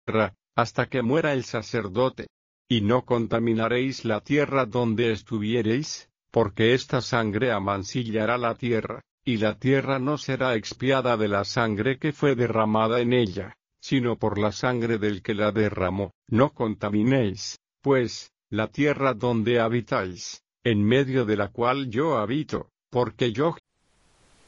hasta que muera el sacerdote. Y no contaminaréis la tierra donde estuviereis, porque esta sangre amancillará la tierra, y la tierra no será expiada de la sangre que fue derramada en ella, sino por la sangre del que la derramó. No contaminéis, pues, la tierra donde habitáis, en medio de la cual yo habito, porque yo,